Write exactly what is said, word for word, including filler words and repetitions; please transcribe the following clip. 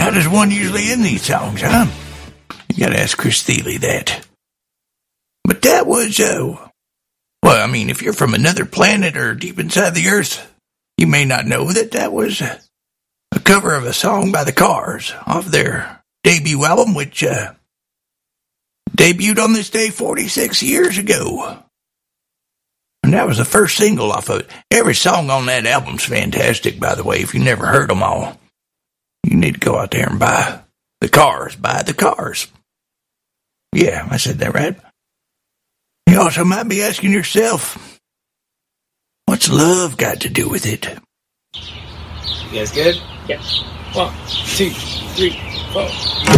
How does one usually end these songs, huh? You gotta ask Chris Thile that. But that was, uh... Well, I mean, if you're from another planet or deep inside the Earth, you may not know that that was a, a cover of a song by the Cars off their debut album, which, uh... debuted on this day forty-six years ago. And that was the first single off of it. Every song on that album's fantastic, by the way, if you never heard them all. You need to go out there and buy the Cars. Buy the Cars. Yeah, I said that right. You also might be asking yourself, what's love got to do with it? You guys good? Yes. One, two, three, four.